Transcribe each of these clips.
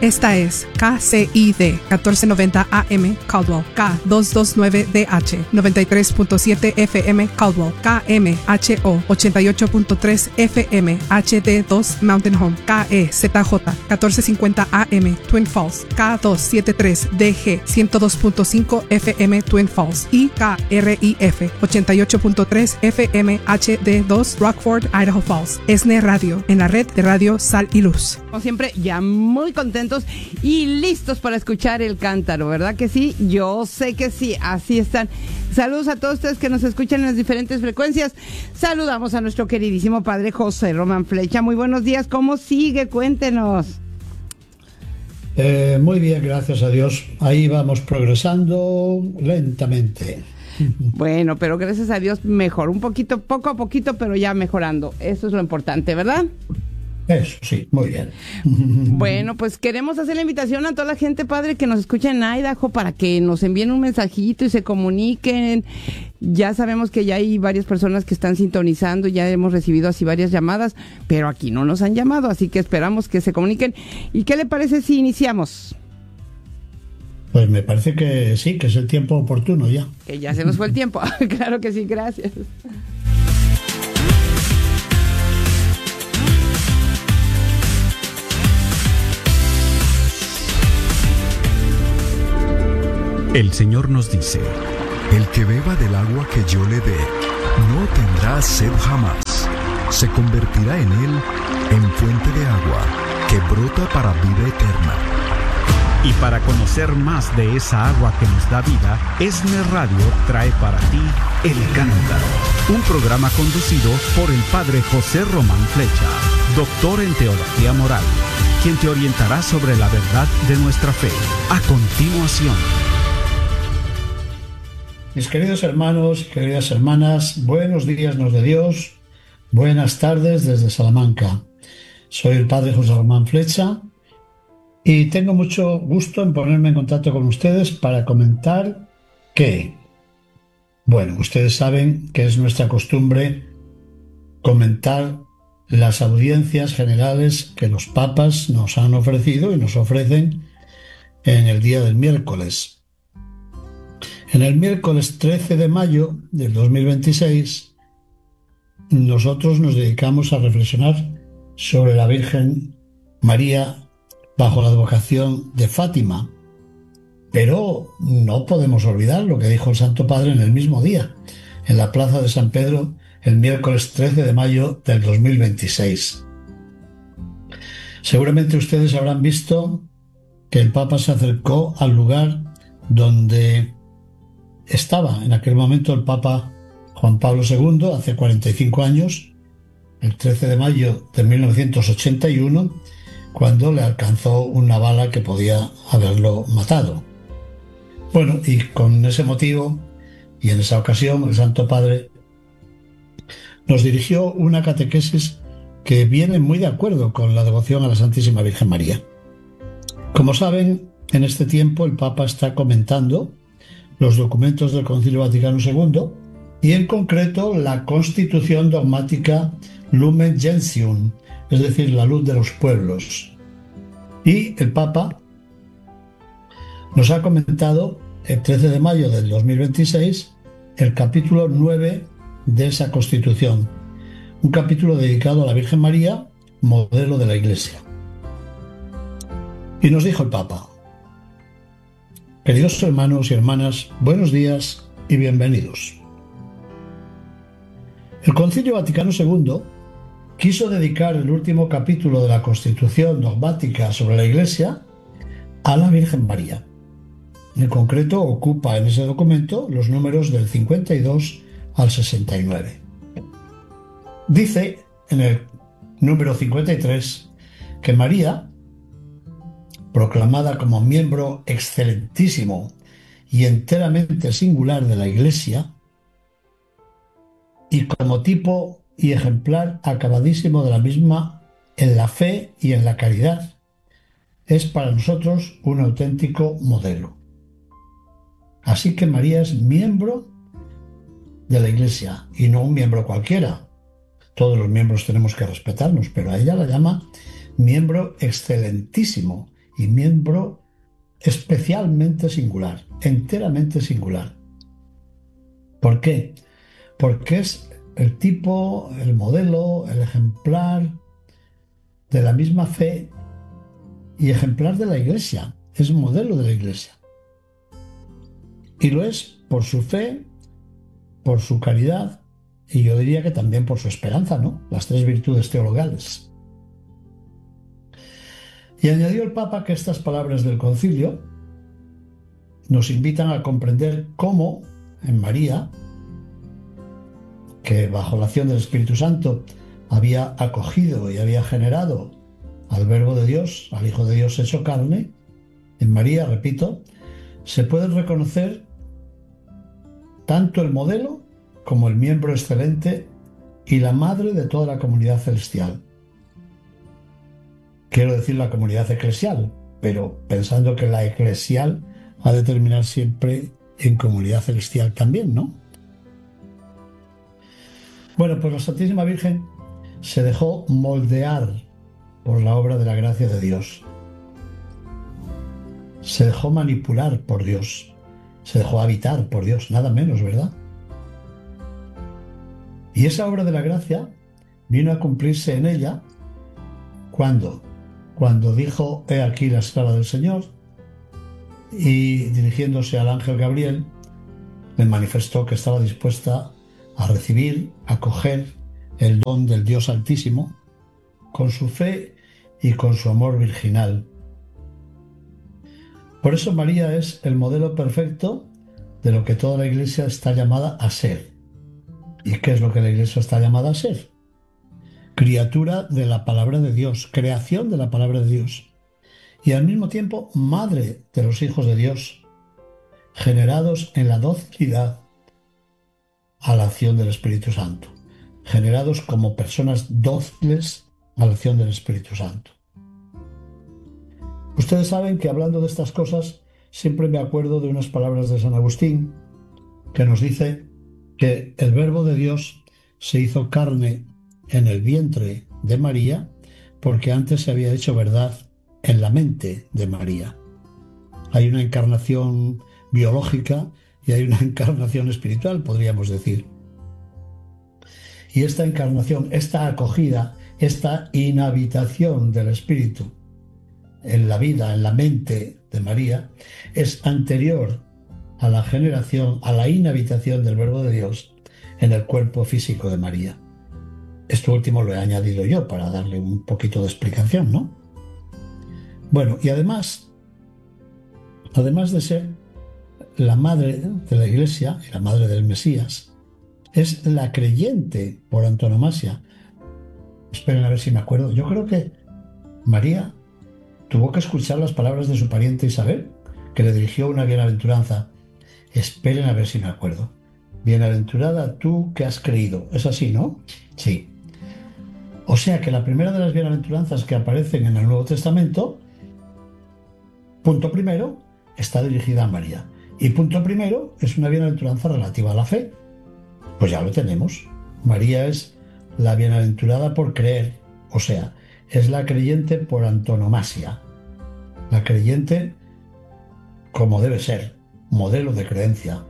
Esta es KCID 1490 AM Caldwell, K229DH 93.7 FM Caldwell, KMHO 88.3 FM HD2 Mountain Home, KEZJ 1450 AM Twin Falls, K273DG 102.5 FM Twin Falls y KRIF 88.3 FM HD2 Rockford, Idaho Falls. ESNE Radio, en la red de Radio Sal y Luz. Como siempre, ya muy contentos y listos para escuchar el cántaro, ¿verdad que sí? Yo sé que sí, así están. Saludos a todos ustedes que nos escuchan en las diferentes frecuencias. Saludamos a nuestro queridísimo padre José Román Flecha. Muy buenos días, ¿cómo sigue? Cuéntenos. Muy bien, gracias a Dios. Ahí vamos progresando lentamente. Bueno, pero gracias a Dios mejor, un poquito, poco a poquito, pero ya mejorando. Eso es lo importante, ¿verdad? Eso, sí, muy bien. Bueno, pues queremos hacer la invitación a toda la gente, padre, que nos escucha en Idaho para que nos envíen un mensajito y se comuniquen. Ya sabemos que ya hay varias personas que están sintonizando, ya hemos recibido así varias llamadas, pero aquí no nos han llamado, así que esperamos que se comuniquen. ¿Y qué le parece si iniciamos? Pues me parece que sí, que es el tiempo oportuno ya. Que ya se nos fue el tiempo. Claro que sí, gracias. El Señor nos dice: el que beba del agua que yo le dé, no tendrá sed jamás. Se convertirá en él en fuente de agua que brota para vida eterna. Y para conocer más de esa agua que nos da vida, ESNE Radio trae para ti El Cántaro, un programa conducido por el padre José Román Flecha, doctor en Teología Moral, quien te orientará sobre la verdad de nuestra fe. A continuación. Mis queridos hermanos y queridas hermanas, buenos días nos de Dios, buenas tardes desde Salamanca. Soy el padre José Román Flecha y tengo mucho gusto en ponerme en contacto con ustedes para comentar que, bueno, ustedes saben que es nuestra costumbre comentar las audiencias generales que los papas nos han ofrecido y nos ofrecen en el día del miércoles. En el miércoles 13 de mayo del 2026, nosotros nos dedicamos a reflexionar sobre la Virgen María bajo la advocación de Fátima. Pero no podemos olvidar lo que dijo el Santo Padre en el mismo día, en la Plaza de San Pedro, el miércoles 13 de mayo del 2026. Seguramente ustedes habrán visto que el Papa se acercó al lugar donde estaba en aquel momento el Papa Juan Pablo II, hace 45 años, el 13 de mayo de 1981, cuando le alcanzó una bala que podía haberlo matado. Bueno, y con ese motivo y en esa ocasión el Santo Padre nos dirigió una catequesis que viene muy de acuerdo con la devoción a la Santísima Virgen María. Como saben, en este tiempo el Papa está comentando los documentos del Concilio Vaticano II y en concreto la Constitución dogmática Lumen Gentium, es decir, la luz de los pueblos. Y el Papa nos ha comentado el 13 de mayo del 2026 el capítulo 9 de esa Constitución, un capítulo dedicado a la Virgen María, modelo de la Iglesia. Y nos dijo el Papa: queridos hermanos y hermanas, buenos días y bienvenidos. El Concilio Vaticano II quiso dedicar el último capítulo de la Constitución dogmática sobre la Iglesia a la Virgen María. En concreto, ocupa en ese documento los números del 52 al 69. Dice en el número 53 que María, proclamada como miembro excelentísimo y enteramente singular de la Iglesia, y como tipo y ejemplar acabadísimo de la misma en la fe y en la caridad, es para nosotros un auténtico modelo. Así que María es miembro de la Iglesia y no un miembro cualquiera. Todos los miembros tenemos que respetarnos, pero a ella la llama miembro excelentísimo y miembro especialmente singular, enteramente singular. ¿Por qué? Porque es el tipo, el modelo, el ejemplar de la misma fe y ejemplar de la Iglesia. Es modelo de la Iglesia. Y lo es por su fe, por su caridad y yo diría que también por su esperanza, ¿no? Las tres virtudes teologales. Y añadió el Papa que estas palabras del concilio nos invitan a comprender cómo en María, que bajo la acción del Espíritu Santo había acogido y había generado al Verbo de Dios, al Hijo de Dios hecho carne, en María, repito, se pueden reconocer tanto el modelo como el miembro excelente y la madre de toda la comunidad celestial. Quiero decir la comunidad eclesial, pero pensando que la eclesial ha de terminar siempre en comunidad celestial también, ¿no? Bueno, pues la Santísima Virgen se dejó moldear por la obra de la gracia de Dios. Se dejó manipular por Dios. Se dejó habitar por Dios, nada menos, ¿verdad? Y esa obra de la gracia vino a cumplirse en ella cuando dijo: he aquí la esclava del Señor, y dirigiéndose al ángel Gabriel, le manifestó que estaba dispuesta a recibir, a acoger el don del Dios Altísimo con su fe y con su amor virginal. Por eso María es el modelo perfecto de lo que toda la Iglesia está llamada a ser. ¿Y qué es lo que la Iglesia está llamada a ser? Criatura de la palabra de Dios, creación de la palabra de Dios, y al mismo tiempo madre de los hijos de Dios, generados en la docilidad a la acción del Espíritu Santo, generados como personas dóciles a la acción del Espíritu Santo. Ustedes saben que hablando de estas cosas siempre me acuerdo de unas palabras de San Agustín que nos dice que el Verbo de Dios se hizo carne en el vientre de María porque antes se había hecho verdad en la mente de María. Hay una encarnación biológica y hay una encarnación espiritual, podríamos decir. Y esta encarnación, esta acogida, esta inhabitación del Espíritu en la vida, en la mente de María, es anterior a la generación, a la inhabitación del Verbo de Dios en el cuerpo físico de María. Esto último lo he añadido yo para darle un poquito de explicación, ¿no? Bueno, y además de ser la madre de la Iglesia y la madre del Mesías, es la creyente por antonomasia. Esperen a ver si me acuerdo. Yo creo que María tuvo que escuchar las palabras de su pariente Isabel, que le dirigió una bienaventuranza. Esperen a ver si me acuerdo. Bienaventurada tú que has creído. Es así, ¿no? Sí. O sea que la primera de las bienaventuranzas que aparecen en el Nuevo Testamento, punto primero, está dirigida a María. Y punto primero es una bienaventuranza relativa a la fe. Pues ya lo tenemos. María es la bienaventurada por creer. O sea, es la creyente por antonomasia. La creyente como debe ser, modelo de creencia.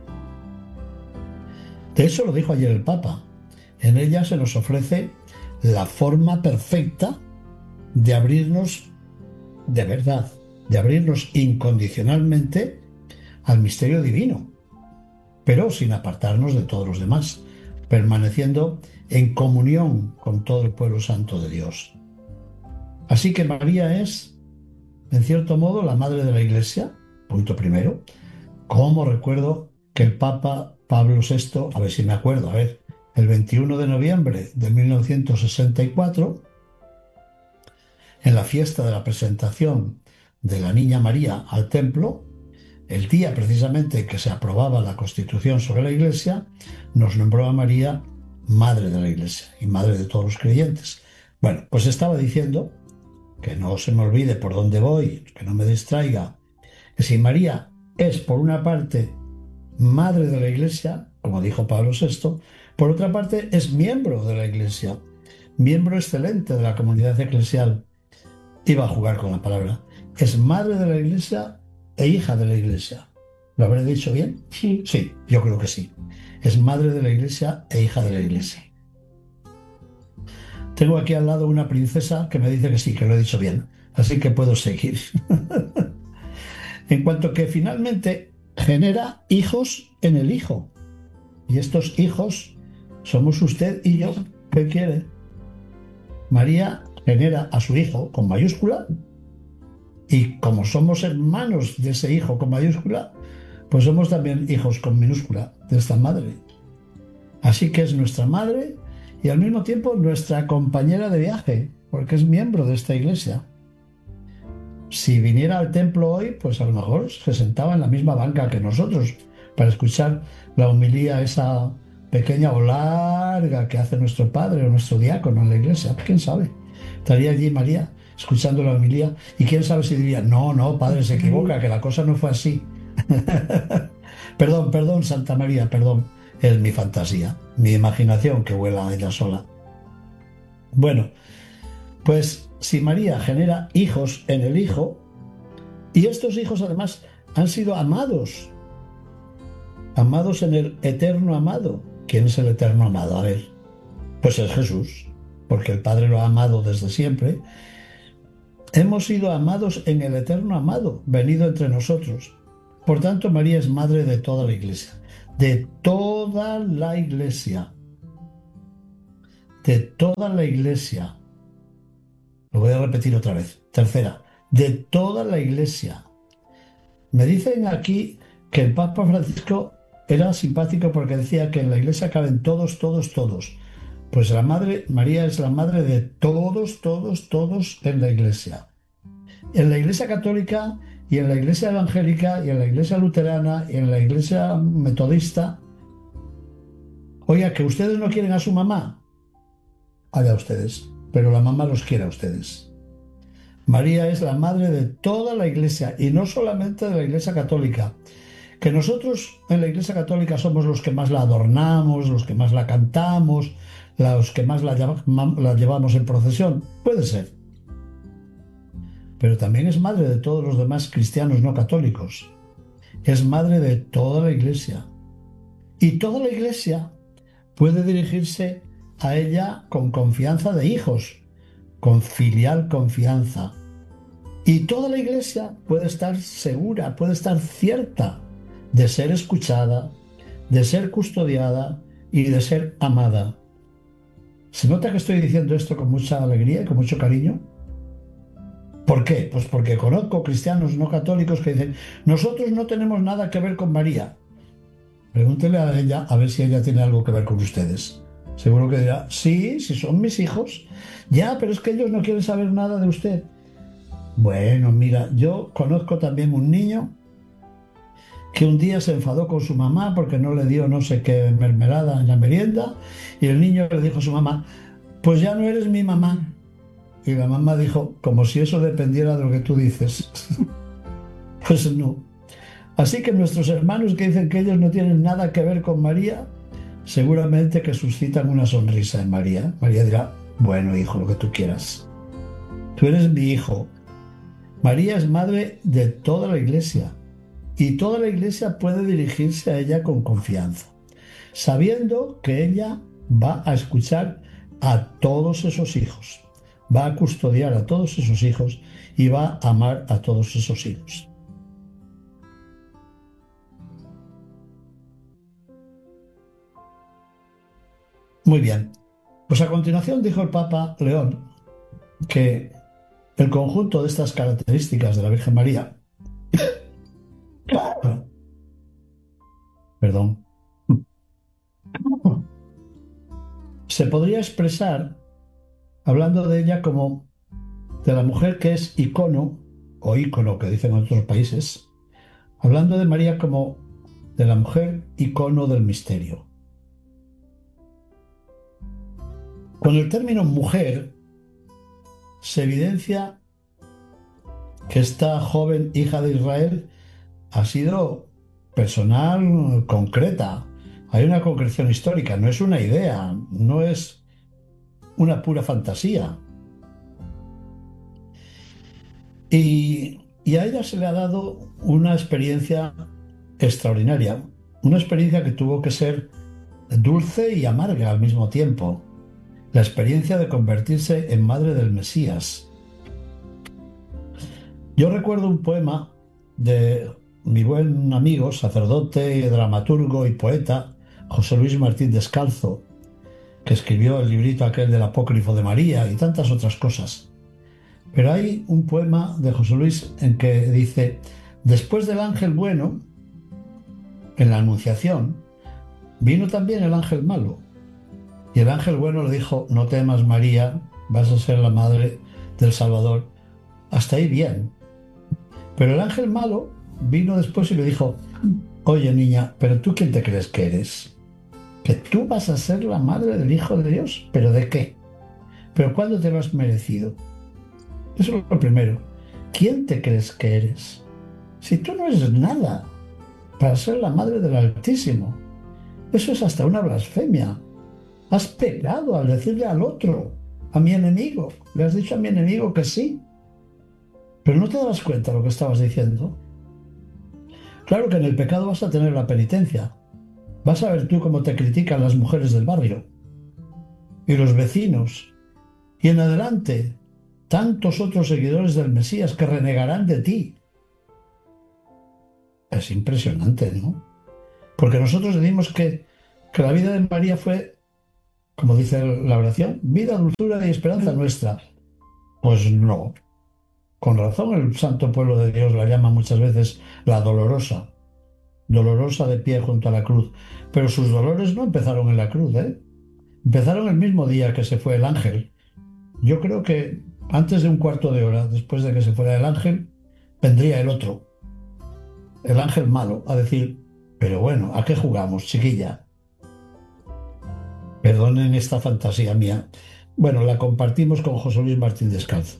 De eso lo dijo ayer el Papa. En ella se nos ofrece la forma perfecta de abrirnos de verdad, de abrirnos incondicionalmente al misterio divino, pero sin apartarnos de todos los demás, permaneciendo en comunión con todo el pueblo santo de Dios. Así que María es, en cierto modo, la madre de la Iglesia, punto primero, como recuerdo que el Papa Pablo VI, a ver si me acuerdo, el 21 de noviembre de 1964, en la fiesta de la presentación de la Niña María al templo, el día precisamente que se aprobaba la Constitución sobre la Iglesia, nos nombró a María Madre de la Iglesia y Madre de todos los creyentes. Bueno, pues estaba diciendo, que no se me olvide por dónde voy, que no me distraiga, que si María es por una parte Madre de la Iglesia, como dijo Pablo VI, por otra parte es miembro de la Iglesia, miembro excelente de la comunidad eclesial. Iba a jugar con la palabra. es madre de la Iglesia e hija de la Iglesia. ¿Lo habré dicho bien? Sí. Sí, yo creo que sí. Es madre de la Iglesia e hija de la Iglesia. Tengo aquí al lado una princesa que me dice que sí, que lo he dicho bien. Así que puedo seguir. En cuanto que finalmente genera hijos en el Hijo. Y estos hijos somos usted y yo. ¿Qué quiere? María genera a su hijo con mayúscula, y como somos hermanos de ese hijo con mayúscula, pues somos también hijos con minúscula de esta madre. Así que es nuestra madre y al mismo tiempo nuestra compañera de viaje, porque es miembro de esta iglesia. Si viniera al templo hoy, pues a lo mejor se sentaba en la misma banca que nosotros para escuchar la homilía esa pequeña o larga que hace nuestro padre o nuestro diácono en la iglesia. ¿Quién sabe? Estaría allí María escuchando la homilía y quién sabe si diría, no, padre, se equivoca, que la cosa no fue así. Perdón, Santa María, perdón. Es mi fantasía, mi imaginación que vuela ella sola. Bueno, pues si María genera hijos en el Hijo, y estos hijos además han sido amados en el eterno amado. ¿Quién es el eterno amado? A ver, pues es Jesús, porque el Padre lo ha amado desde siempre. Hemos sido amados en el eterno amado, venido entre nosotros. Por tanto, María es madre de toda la iglesia. De toda la iglesia. De toda la iglesia. Lo voy a repetir otra vez. Tercera. De toda la iglesia. Me dicen aquí que el Papa Francisco era simpático porque decía que en la iglesia caben todos. Pues la madre, María es la madre de todos en la iglesia. En la iglesia católica y en la iglesia evangélica y en la iglesia luterana y en la iglesia metodista. Oiga, que ustedes no quieren a su mamá. Allá ustedes, pero la mamá los quiere a ustedes. María es la madre de toda la iglesia y no solamente de la iglesia católica. Que nosotros en la iglesia católica somos los que más la adornamos, los que más la cantamos, los que más la llevamos en procesión. Puede ser. Pero también es madre de todos los demás cristianos no católicos. Es madre de toda la iglesia. Y toda la iglesia puede dirigirse a ella con confianza de hijos, con filial confianza. Y toda la iglesia puede estar segura, puede estar cierta de ser escuchada, de ser custodiada y de ser amada. ¿Se nota que estoy diciendo esto con mucha alegría y con mucho cariño? ¿Por qué? Pues porque conozco cristianos no católicos que dicen, nosotros no tenemos nada que ver con María. Pregúntele a ella a ver si ella tiene algo que ver con ustedes. Seguro que dirá, sí, si son mis hijos. Ya, pero es que ellos no quieren saber nada de usted. Bueno, mira, yo conozco también un niño que un día se enfadó con su mamá porque no le dio no sé qué mermelada en la merienda, y el niño le dijo a su mamá, pues ya no eres mi mamá. Y la mamá dijo, como si eso dependiera de lo que tú dices. Pues no. Así que nuestros hermanos que dicen que ellos no tienen nada que ver con María, seguramente que suscitan una sonrisa en María. María dirá, bueno, hijo, lo que tú quieras. Tú eres mi hijo. María es madre de toda la iglesia. Y toda la iglesia puede dirigirse a ella con confianza, sabiendo que ella va a escuchar a todos esos hijos, va a custodiar a todos esos hijos y va a amar a todos esos hijos. Muy bien, pues a continuación dijo el Papa León que el conjunto de estas características de la Virgen María se podría expresar hablando de ella como de la mujer que es icono, o ícono que dicen en otros países, hablando de María como de la mujer icono del misterio. Con el término mujer se evidencia que esta joven hija de Israel ha sido personal, concreta. Hay una concreción histórica, no es una idea, no es una pura fantasía. Y Y a ella se le ha dado una experiencia extraordinaria, una experiencia que tuvo que ser dulce y amarga al mismo tiempo, la experiencia de convertirse en madre del Mesías. Yo recuerdo un poema de mi buen amigo, sacerdote, dramaturgo y poeta, José Luis Martín Descalzo, que escribió el librito aquel del Apócrifo de María y tantas otras cosas. Pero hay un poema de José Luis en que dice: después del ángel bueno, en la Anunciación, vino también el ángel malo. Y el ángel bueno le dijo: no temas, María, vas a ser la madre del Salvador. Hasta ahí bien. Pero el ángel malo vino después y le dijo: oye, niña, ¿pero tú quién te crees que eres? ¿Que tú vas a ser la madre del Hijo de Dios? ¿Pero de qué? ¿Pero cuándo te lo has merecido? Eso es lo primero. ¿Quién te crees que eres? Si tú no eres nada para ser la madre del Altísimo. Eso es hasta una blasfemia. Has pecado al decirle al otro, a mi enemigo. Le has dicho a mi enemigo que sí. Pero no te das cuenta de lo que estabas diciendo. Claro que en el pecado vas a tener la penitencia. Vas a ver tú cómo te critican las mujeres del barrio y los vecinos. Y en adelante, tantos otros seguidores del Mesías que renegarán de ti. Es impresionante, ¿no? Porque nosotros decimos que la vida de María fue, como dice la oración, vida, dulzura y esperanza nuestra. Pues no. Con razón el santo pueblo de Dios la llama muchas veces la dolorosa. Dolorosa de pie junto a la cruz. Pero sus dolores no empezaron en la cruz, ¿eh? Empezaron el mismo día que se fue el ángel. Yo creo que antes de un cuarto de hora, después de que se fuera el ángel, vendría el otro, el ángel malo, a decir: pero bueno, ¿a qué jugamos, chiquilla? Perdonen esta fantasía mía. Bueno, la compartimos con José Luis Martín Descalzo.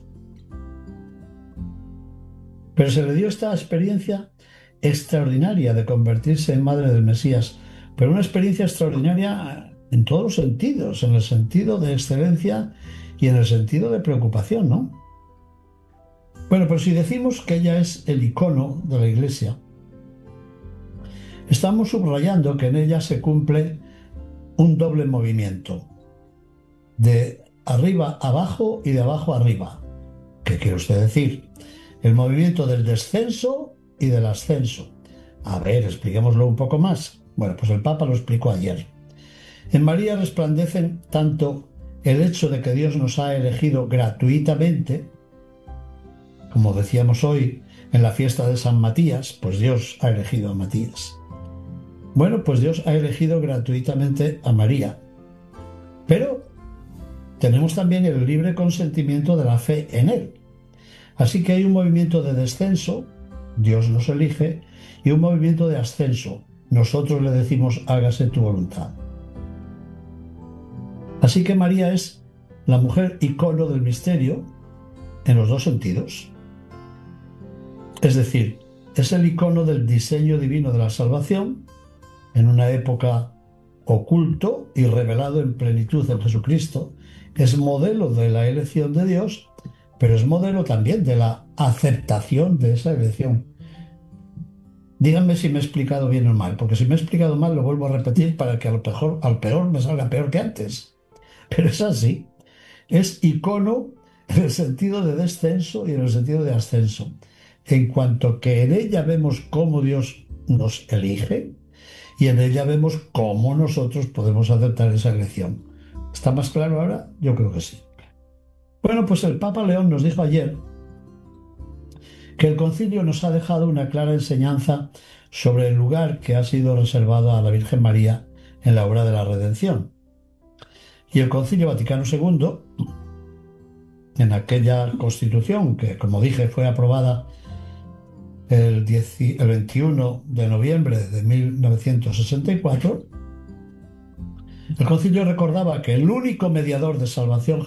Pero se le dio esta experiencia extraordinaria de convertirse en madre del Mesías, pero una experiencia extraordinaria en todos los sentidos, en el sentido de excelencia y en el sentido de preocupación, ¿no? Bueno, pero si decimos que ella es el icono de la Iglesia, estamos subrayando que en ella se cumple un doble movimiento, de arriba a abajo y de abajo a arriba. ¿Qué quiere usted decir? El movimiento del descenso y del ascenso. A ver, expliquémoslo un poco más. Bueno, pues el Papa lo explicó ayer. En María resplandecen tanto el hecho de que Dios nos ha elegido gratuitamente, como decíamos hoy en la fiesta de San Matías, pues Dios ha elegido a Matías. Bueno, pues Dios ha elegido gratuitamente a María. Pero tenemos también el libre consentimiento de la fe en Él. Así que hay un movimiento de descenso, Dios nos elige, y un movimiento de ascenso, nosotros le decimos: hágase tu voluntad. Así que María es la mujer icono del misterio en los dos sentidos. Es decir, es el icono del diseño divino de la salvación en una época oculto y revelado en plenitud en Jesucristo. Es modelo de la elección de Dios, pero es modelo también de la aceptación de esa elección. Díganme si me he explicado bien o mal, porque si me he explicado mal lo vuelvo a repetir para que al peor me salga peor que antes. Pero es así. Es icono en el sentido de descenso y en el sentido de ascenso. En cuanto que en ella vemos cómo Dios nos elige y en ella vemos cómo nosotros podemos aceptar esa elección. ¿Está más claro ahora? Yo creo que sí. Bueno, pues el Papa León nos dijo ayer que el concilio nos ha dejado una clara enseñanza sobre el lugar que ha sido reservado a la Virgen María en la obra de la redención. Y el Concilio Vaticano II, en aquella Constitución que, como dije, fue aprobada el 21 de noviembre de 1964, el concilio recordaba que el único mediador de salvación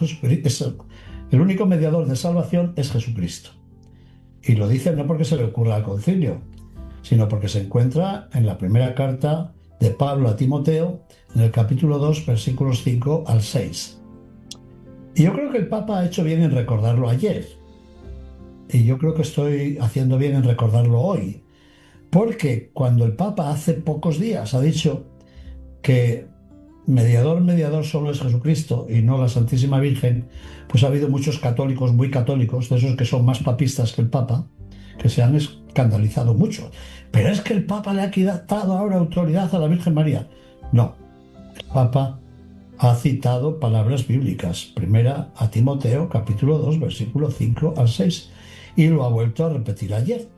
es Jesucristo. Y lo dice no porque se le ocurra al concilio, sino porque se encuentra en la primera carta de Pablo a Timoteo, en el capítulo 2, versículos 5 al 6. Y yo creo que el Papa ha hecho bien en recordarlo ayer. y yo creo que estoy haciendo bien en recordarlo hoy, porque cuando el Papa hace pocos días ha dicho que mediador solo es Jesucristo y no la Santísima Virgen, pues ha habido muchos católicos, muy católicos, de esos que son más papistas que el Papa, que se han escandalizado mucho. Pero es que el Papa le ha quitado ahora autoridad a la Virgen María. No, el Papa ha citado palabras bíblicas. Primera a Timoteo, capítulo 2, versículo 5 al 6, y lo ha vuelto a repetir ayer.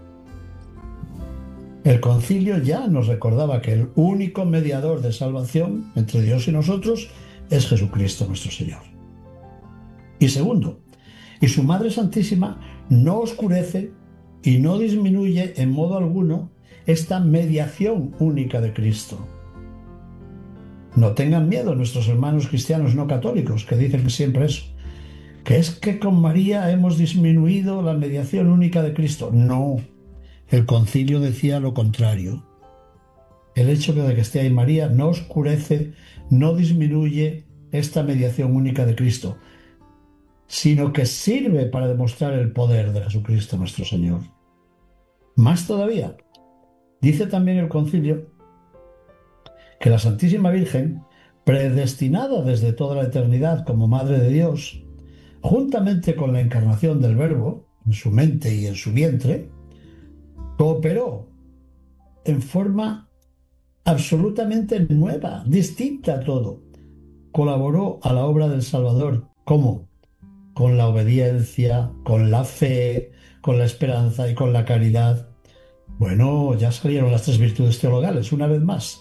El concilio ya nos recordaba que el único mediador de salvación entre Dios y nosotros es Jesucristo nuestro Señor. Y segundo, y su Madre Santísima no oscurece y no disminuye en modo alguno esta mediación única de Cristo. No tengan miedo nuestros hermanos cristianos no católicos, que dicen siempre eso, que es que con María hemos disminuido la mediación única de Cristo. No, el concilio decía lo contrario. El hecho de que esté ahí María no oscurece, no disminuye esta mediación única de Cristo, sino que sirve para demostrar el poder de Jesucristo nuestro Señor. Más todavía, dice también el concilio que la Santísima Virgen, predestinada desde toda la eternidad como Madre de Dios, juntamente con la encarnación del Verbo en su mente y en su vientre, cooperó en forma absolutamente nueva, distinta a todo. Colaboró a la obra del Salvador. ¿Cómo? Con la obediencia, con la fe, con la esperanza y con la caridad. Bueno, ya salieron las 3 virtudes teologales, una vez más.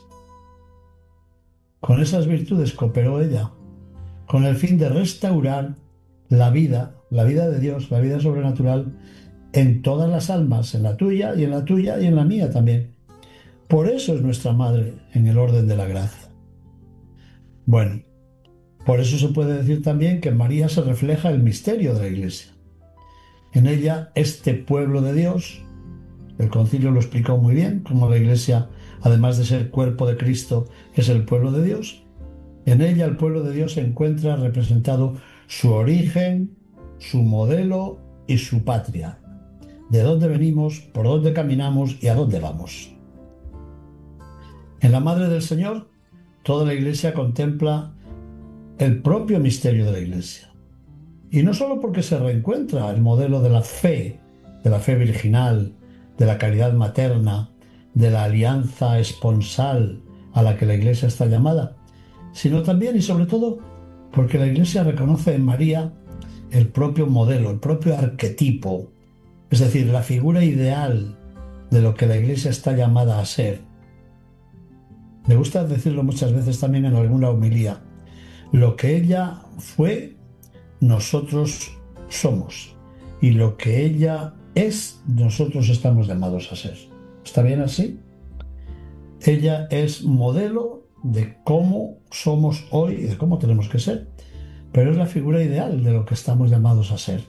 Con esas virtudes cooperó ella, con el fin de restaurar la vida de Dios, la vida sobrenatural, en todas las almas, en la tuya y en la tuya y en la mía también. Por eso es nuestra Madre en el orden de la gracia. Bueno, por eso se puede decir también que en María se refleja el misterio de la Iglesia. En ella, este pueblo de Dios, el concilio lo explicó muy bien, como la Iglesia, además de ser cuerpo de Cristo, es el pueblo de Dios. En ella el pueblo de Dios se encuentra representado su origen, su modelo y su patria. De dónde venimos, por dónde caminamos y a dónde vamos. En la Madre del Señor, toda la Iglesia contempla el propio misterio de la Iglesia. Y no solo porque se reencuentra el modelo de la fe virginal, de la caridad materna, de la alianza esponsal a la que la Iglesia está llamada, sino también y sobre todo porque la Iglesia reconoce en María el propio modelo, el propio arquetipo, es decir, la figura ideal de lo que la Iglesia está llamada a ser. Me gusta decirlo muchas veces también en alguna homilía. Lo que ella fue, nosotros somos. Y lo que ella es, nosotros estamos llamados a ser. ¿Está bien así? Ella es modelo de cómo somos hoy y de cómo tenemos que ser. Pero es la figura ideal de lo que estamos llamados a ser.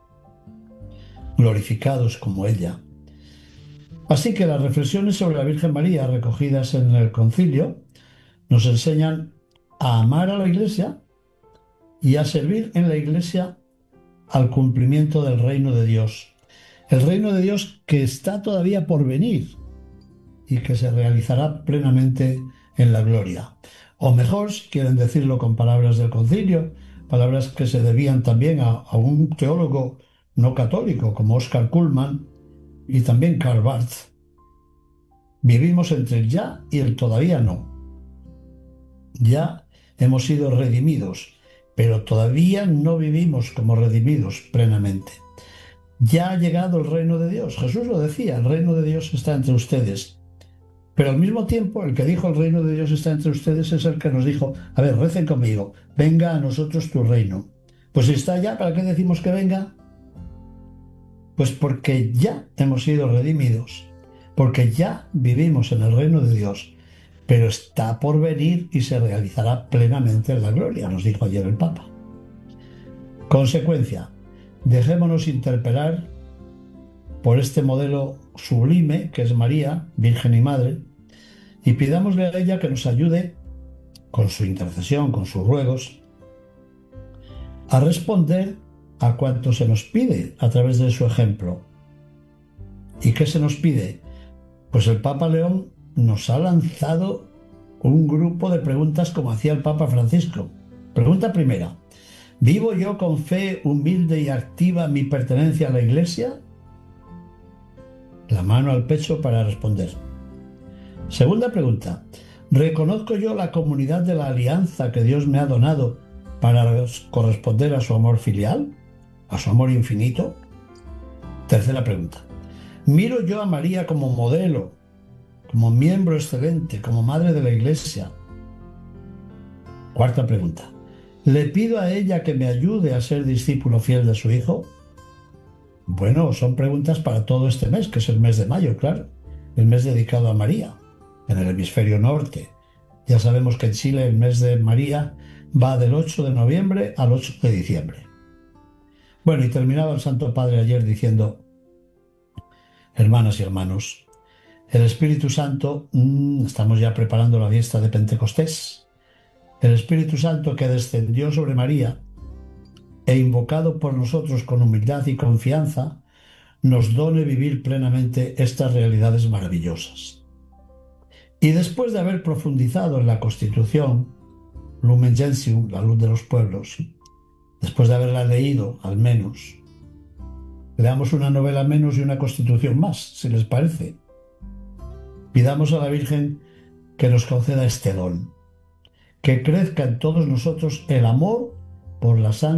Glorificados como ella. Así que las reflexiones sobre la Virgen María recogidas en el concilio nos enseñan a amar a la Iglesia y a servir en la Iglesia al cumplimiento del reino de Dios. El reino de Dios que está todavía por venir y que se realizará plenamente en la gloria. O mejor, si quieren decirlo con palabras del concilio, palabras que se debían también a un teólogo no católico como Oscar Cullmann y también Karl Barth. Vivimos entre el ya y el todavía no. Ya hemos sido redimidos, pero todavía no vivimos como redimidos plenamente. Ya ha llegado el reino de Dios. Jesús lo decía, el reino de Dios está entre ustedes. Pero al mismo tiempo, el que dijo el reino de Dios está entre ustedes es el que nos dijo, a ver, recen conmigo, venga a nosotros tu reino. Pues si está ya, ¿para qué decimos que venga? Pues porque ya hemos sido redimidos, porque ya vivimos en el reino de Dios, pero está por venir y se realizará plenamente en la gloria, nos dijo ayer el Papa. Consecuencia, dejémonos interpelar por este modelo sublime que es María, Virgen y Madre, y pidámosle a ella que nos ayude, con su intercesión, con sus ruegos, a responder a cuanto se nos pide a través de su ejemplo. ¿Y qué se nos pide? Pues el Papa León nos ha lanzado un grupo de preguntas como hacía el Papa Francisco. Pregunta primera: ¿vivo yo con fe humilde y activa mi pertenencia a la Iglesia? La mano al pecho para responder. Segunda pregunta: ¿reconozco yo la comunidad de la alianza que Dios me ha donado para corresponder a su amor filial, a su amor infinito? Tercera pregunta: ¿miro yo a María como modelo, como miembro excelente, como madre de la Iglesia? Cuarta pregunta: ¿le pido a ella que me ayude a ser discípulo fiel de su Hijo? Bueno, son preguntas para todo este mes, que es el mes de mayo, claro, el mes dedicado a María, en el hemisferio norte. Ya sabemos que en Chile el mes de María va del 8 de noviembre al 8 de diciembre. Bueno, y terminaba el Santo Padre ayer diciendo: hermanas y hermanos, el Espíritu Santo, estamos ya preparando la fiesta de Pentecostés. El Espíritu Santo que descendió sobre María e invocado por nosotros con humildad y confianza, nos done vivir plenamente estas realidades maravillosas. Y después de haber profundizado en la Constitución, Lumen Gentium, la luz de los pueblos, después de haberla leído, al menos, leamos una novela menos y una Constitución más, si les parece. Pidamos a la Virgen que nos conceda este don, que crezca en todos nosotros el amor por la santa